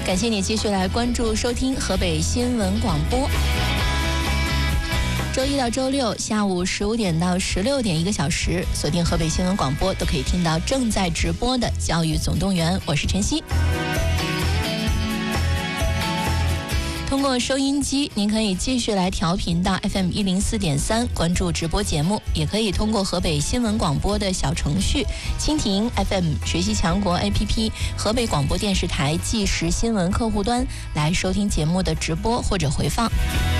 感谢你继续来关注收听河北新闻广播。周一到周六下午15点到16点1个小时，锁定河北新闻广播，都可以听到正在直播的教育总动员，我是晨曦。通过收音机，您可以继续来调频到 FM 104.3，关注直播节目，也可以通过河北新闻广播的小程序、蜻蜓 FM、学习强国 APP、河北广播电视台即时新闻客户端来收听节目的直播或者回放。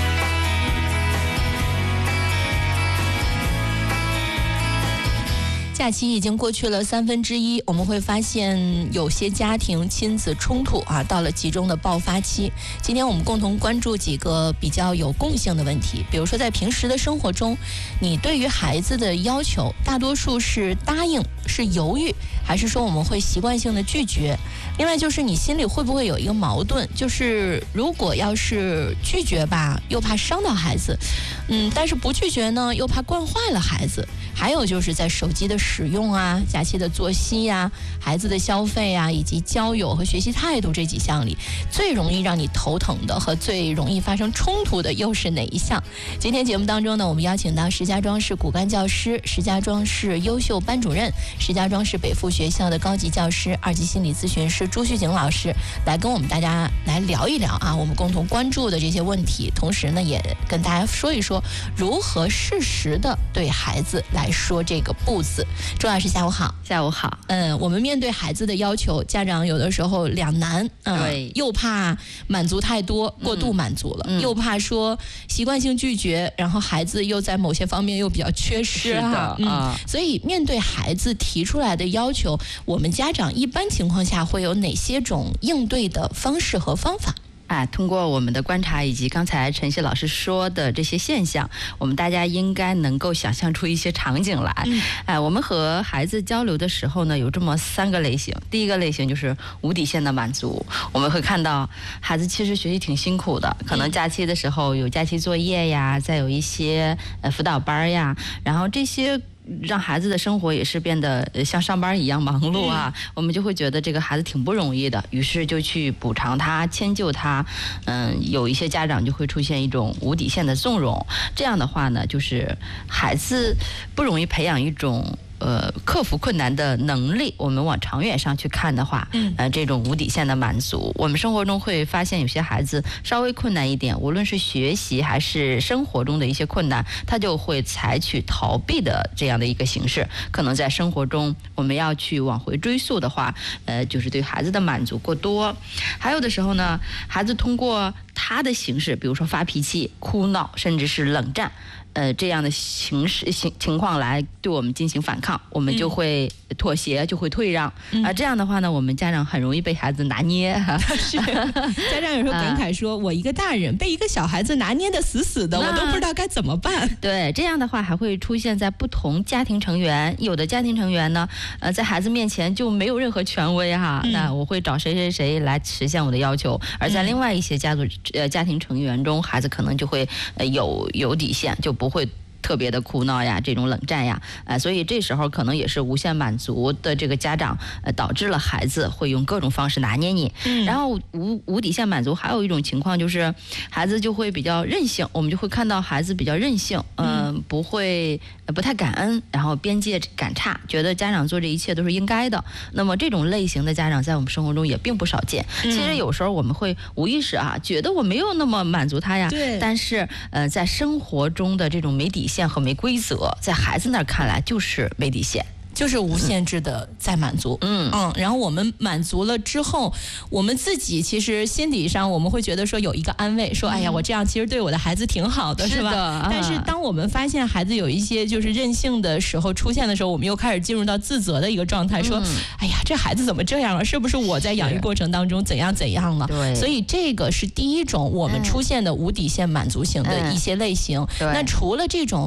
假期已经过去了1/3，我们会发现有些家庭亲子冲突到了集中的爆发期。今天我们共同关注几个比较有共性的问题，比如说在平时的生活中，你对于孩子的要求，大多数是答应、是犹豫，还是说我们会习惯性的拒绝？另外就是你心里会不会有一个矛盾，就是如果要是拒绝吧，又怕伤到孩子，但是不拒绝呢，又怕惯坏了孩子。还有就是在手机的使用假期的作息孩子的消费以及交友和学习态度这几项里，最容易让你头疼的和最容易发生冲突的又是哪一项？今天节目当中呢，我们邀请到石家庄市骨干教师、石家庄市优秀班主任、石家庄市北附学校的高级教师、2级心理咨询师朱旭景老师，来跟我们大家来聊一聊我们共同关注的这些问题，同时呢，也跟大家说一说如何适时的对孩子来说这个不字。朱老师下午好。 下午好。 我们面对孩子的要求，家长有的时候两难， 对， 又怕满足太多，过度满足了，又怕说习惯性拒绝，然后孩子又在某些方面又比较缺失所以面对孩子提出来的要求，我们家长一般情况下会有哪些种应对的方式和方法？ 通过我们的观察以及刚才晨曦老师说的这些现象，我们大家应该能够想象出一些场景来。我们和孩子交流的时候呢，有这么3个类型。第一个类型就是无底线的满足，我们会看到孩子其实学习挺辛苦的，可能假期的时候有假期作业呀，再有一些辅导班呀，然后这些让孩子的生活也是变得像上班一样忙碌我们就会觉得这个孩子挺不容易的，于是就去补偿他、迁就他。有一些家长就会出现一种无底线的纵容，这样的话呢，就是孩子不容易培养一种克服困难的能力。我们往长远上去看的话，这种无底线的满足，我们生活中会发现有些孩子稍微困难一点，无论是学习还是生活中的一些困难，他就会采取逃避的这样的一个形式。可能在生活中我们要去往回追溯的话，就是对孩子的满足过多。还有的时候呢，孩子通过他的形式，比如说发脾气、哭闹，甚至是冷战，这样的情况来对我们进行反抗，我们就会妥协，就会退让。这样的话呢，我们家长很容易被孩子拿捏。 是，家长有时候感慨说，我一个大人被一个小孩子拿捏的死死的，我都不知道该怎么办。 对，这样的话还会出现在不同家庭成员，有的家庭成员呢，在孩子面前就没有任何权威那我会找谁谁谁来实现我的要求，而在另外一些家庭成员中，孩子可能就会有底线，就不会特别的哭闹呀，这种冷战呀，所以这时候可能也是无限满足的这个家长，导致了孩子会用各种方式拿捏你。然后无底线满足还有一种情况就是孩子就会比较任性，我们就会看到孩子比较任性，不太感恩，然后边界感差，觉得家长做这一切都是应该的。那么这种类型的家长在我们生活中也并不少见。其实有时候我们会无意识觉得我没有那么满足他呀，但是在生活中的这种没底线和没规则，在孩子那儿看来就是没底线。 就是无限制的在满足。然后我们满足了之后，我们自己其实心理上我们会觉得说有一个安慰，说哎呀，我这样其实对我的孩子挺好的，是吧？但是当我们发现孩子有一些就是任性的时候出现的时候，我们又开始进入到自责的一个状态，说哎呀，这孩子怎么这样了？是不是我在养育过程当中怎样了？ 对， 所以这个是第一种我们出现的无底线满足型的一些类型。那除了这种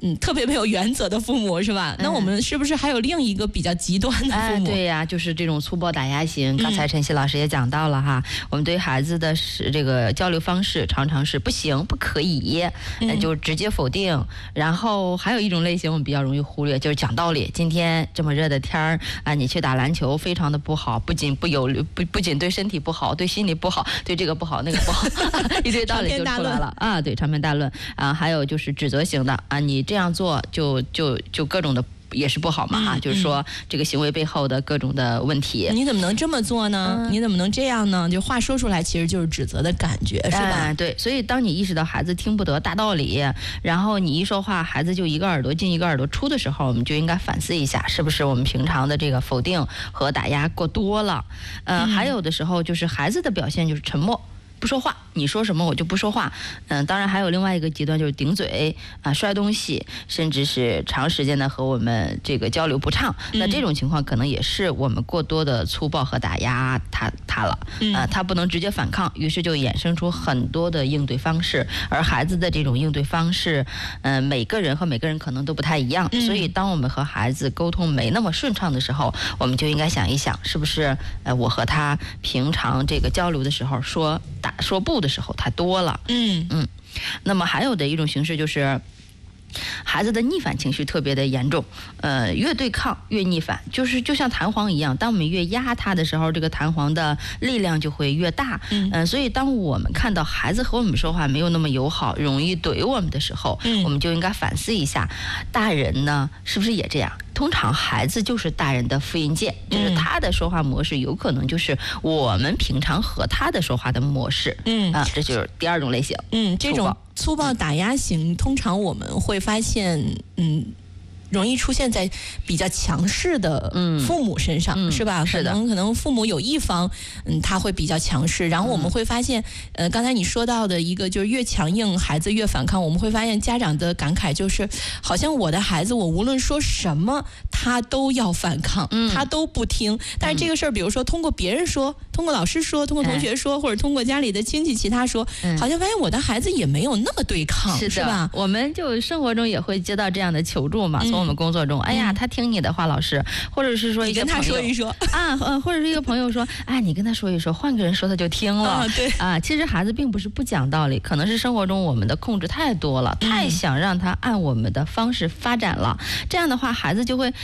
特别没有原则的父母是吧？那我们是不是还有另一个比较极端的父母？ 对呀，就是这种粗暴打压型。刚才晨曦老师也讲到了哈，我们对孩子的这个交流方式常常是不行、不可以，就直接否定。然后还有一种类型我们比较容易忽略，就是讲道理。今天这么热的天儿啊，你去打篮球非常的不好，不仅对身体不好，对心理不好，对这个不好那个不好，一堆道理就出来了啊。对，长篇大论啊，还有就是指责型的啊，你这样做就各种的。也是不好嘛就是说这个行为背后的各种的问题。 你怎么能这么做呢？你怎么能这样呢？就话说出来其实就是指责的感觉，是吧？ 对，所以当你意识到孩子听不得大道理，然后你一说话孩子就一个耳朵进一个耳朵出的时候，我们就应该反思一下，是不是我们平常的这个否定和打压过多了。还有的时候就是孩子的表现就是沉默不说话，你说什么我就不说话。当然还有另外一个极端就是顶嘴啊、摔东西，甚至是长时间的和我们这个交流不畅。那这种情况可能也是我们过多的粗暴和打压他了。他不能直接反抗，于是就衍生出很多的应对方式。而孩子的这种应对方式，每个人和每个人可能都不太一样。所以当我们和孩子沟通没那么顺畅的时候，我们就应该想一想，是不是我和他平常这个交流的时候说不的时候太多了。那么还有的一种形式就是孩子的逆反情绪特别的严重，越对抗越逆反，就像弹簧一样，当我们越压它的时候，这个弹簧的力量就会越大。所以当我们看到孩子和我们说话没有那么友好，容易怼我们的时候，我们就应该反思一下，大人呢是不是也这样？通常孩子就是大人的复印件，就是他的说话模式有可能就是我们平常和他的说话的模式。这就是第二种类型。 这种粗暴打压型，通常我们会发现，容易出现在比较强势的父母身上，是吧？可能父母有一方，他会比较强势，然后我们会发现，刚才你说到的一个就是越强硬，孩子越反抗。我们会发现家长的感慨就是，好像我的孩子，我无论说什么，他都要反抗，他都不听。但是这个事儿，比如说通过别人说，通过老师说，通过同学说，或者通过家里的亲戚其他说，好像发现我的孩子也没有那么对抗，是吧？ 我们就生活中也会接到这样的求助嘛，从我们工作中，哎呀，他听你的话，老师，或者是说一个朋友， 你跟他说一说啊，或者是一个朋友说，哎，你跟他说一说，换个人说他就听了。 对啊，其实孩子并不是不讲道理，可能是生活中我们的控制太多了，太想让他按我们的方式发展了，这样的话孩子就会